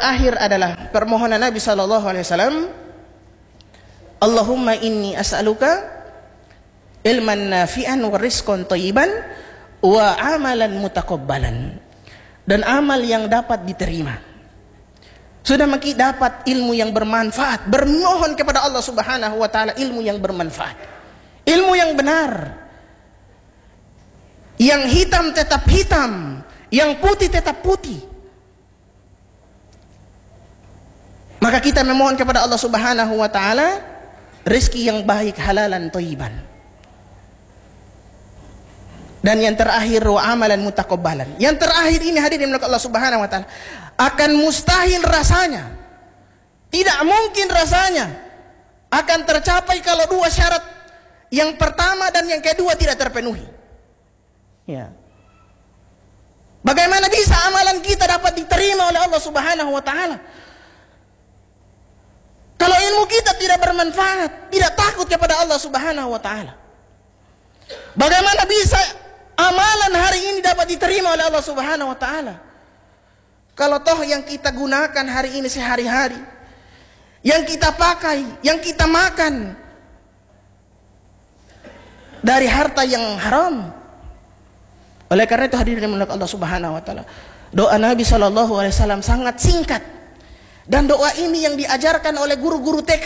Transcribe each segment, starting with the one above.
terakhir adalah permohonan Nabi sallallahu alaihi wasallam, Allahumma inni as'aluka ilman nafi'an wa rizqan thayyiban wa amalan mutaqabbalan. Dan amal yang dapat diterima. Sudah makin dapat ilmu yang bermanfaat, bermohon kepada Allah Subhanahu wa taala ilmu yang bermanfaat. Ilmu yang benar. Yang hitam tetap hitam, yang putih tetap putih. Maka kita memohon kepada Allah Subhanahu wa taala rezeki yang baik, halalan thayyiban. Dan yang terakhir wa amalan mutaqabbalan. Yang terakhir ini hadirin Allah Subhanahu wa taala, akan mustahil rasanya, tidak mungkin rasanya akan tercapai kalau dua syarat yang pertama dan yang kedua tidak terpenuhi. Ya. Bagaimana bisa amalan kita dapat diterima oleh Allah Subhanahu wa taala kalau ilmu kita tidak bermanfaat, tidak takut kepada Allah Subhanahu wa taala? Bagaimana bisa amalan hari ini dapat diterima oleh Allah Subhanahu wa taala kalau toh yang kita gunakan hari ini sehari-hari, yang kita pakai, yang kita makan dari harta yang haram? Oleh karena itu hadirin Allah Subhanahu wa taala, doa Nabi sallallahu alaihi wasallam sangat singkat, dan doa ini yang diajarkan oleh guru-guru TK,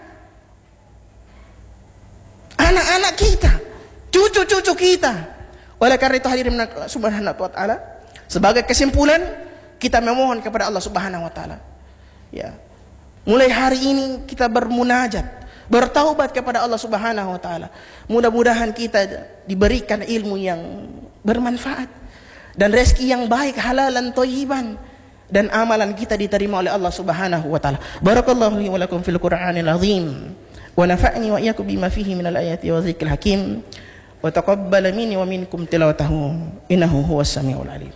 anak-anak kita, cucu-cucu kita. Oleh karena itu hadirin Allah Subhanahu wa taala, sebagai kesimpulan kita memohon kepada Allah Subhanahu wa taala. Ya. Mulai hari ini kita bermunajat, bertaubat kepada Allah Subhanahu wa taala. Mudah-mudahan kita diberikan ilmu yang bermanfaat dan rezeki yang baik, halalan thayyiban, dan amalan kita diterima oleh Allah Subhanahu wa taala. Barakallahu li wa lakum fil Qur'anil azim wa nafa'ni wa iyyakum bima fihi minal ayati wa dzikril hakim wa taqabbala minni wa minkum tilawatahu innahu huwas samiul alim.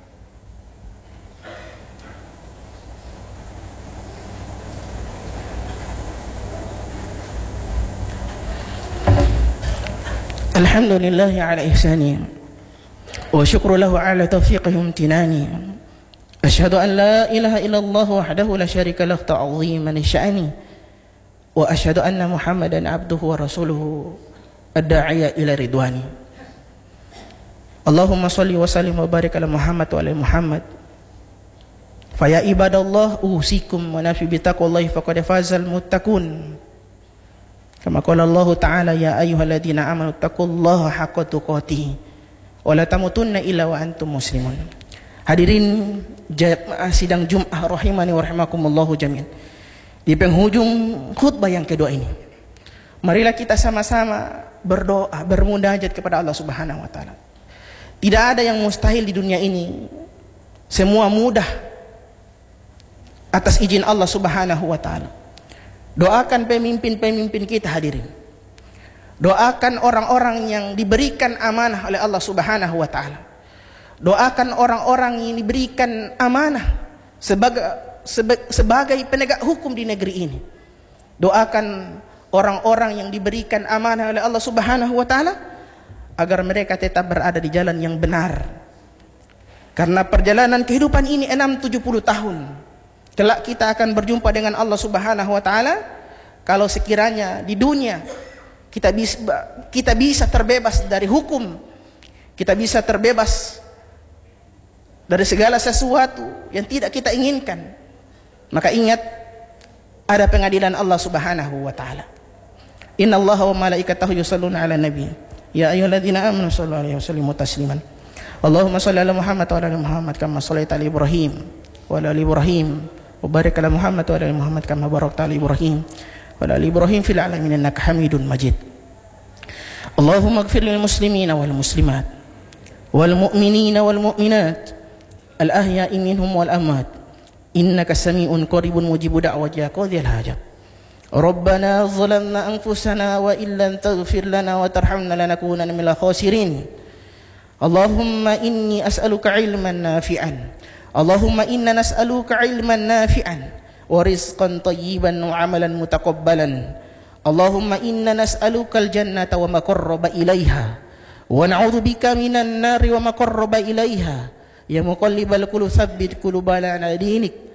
Alhamdulillahi ala ihsani wa syukru lahu ala taufiqihi imtinani. Asyhadu an la ilaha illallah wahdahu la syarika lahu ta'ziman sya'ni wa asyhadu anna Muhammadan abduhu wa rasuluhu ad-da'iya ila ridwani. Allahumma salli wa sallim wa barik ala Muhammad wa ala Muhammad. Fa ya ibadallah usikum wa nafi bi taqwallahi faqad fazal muttaqun. Kama qala Allah Ta'ala ya ayyuhalladzina amanu taqullaha haqqa tuqatih wa la tamutunna illa wa antum muslimun. Hadirin sidang Jumat rahimani wa rahimakumullahu jami'an. Di penghujung khutbah yang kedua ini, marilah kita sama-sama berdoa, bermunajat kepada Allah Subhanahu wa taala. Tidak ada yang mustahil di dunia ini. Semua mudah atas izin Allah Subhanahu wa taala. Doakan pemimpin-pemimpin kita hadirin. Doakan orang-orang yang diberikan amanah oleh Allah Subhanahu wa taala. Doakan orang-orang yang diberikan amanah sebagai penegak hukum di negeri ini. Doakan orang-orang yang diberikan amanah oleh Allah Subhanahu wa taala agar mereka tetap berada di jalan yang benar. Karena perjalanan kehidupan ini 6-70 tahun. Kelak kita akan berjumpa dengan Allah Subhanahu wa taala. Kalau sekiranya di dunia kita bisa terbebas dari hukum, kita bisa terbebas dari segala sesuatu yang tidak kita inginkan, maka ingat ada pengadilan Allah Subhanahu wa taala. Innallaha wa malaikatahu yusholluna 'alan nabi. Ya ayyuhalladzina amanu shallu 'alaihi wa sallimu tasliman. Allahumma shalli ala Muhammad wa ala ali Muhammad kama shallaita ala Ibrahim wa ala ali Ibrahim wa barik ala Muhammad wa ala ali Muhammad kama barakta ala Ibrahim wa ala ali Ibrahim fil 'alamin innaka Hamidun Majid. Allahumma ighfir lil muslimina wal muslimat wal mu'minina wal mu'minat al ahya'i minhum wal amwat innaka sami'un qaribun mujibu da'wati qadhil hajat. Rabbana zalamna anfusana wa illam taghfir lana wa tarhamna lanakunanna minal khasirin. Allahumma inni as'aluka ilman nafi'an. Allahumma inna nas'aluka ilman nafi'an wa rizqan thayyiban wa amalan mutaqabbalan. Allahumma inna nas'aluka al-jannata wa ma qarraba ilaiha wa na'udzu bika minan nari wa ma qarraba ilaiha. Ya muqallibal qulub tsabbit qulubana ala dinik.